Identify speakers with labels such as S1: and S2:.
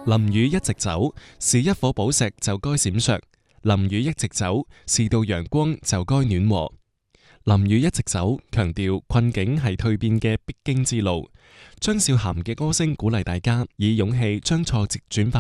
S1: 淋雨一直走，是一顆寶石就該閃爍；淋雨一直走，是道陽光就該暖和。淋雨一直走，強調困境係蛻變嘅必經之路。張韶涵嘅歌聲鼓勵大家以勇氣將挫折轉化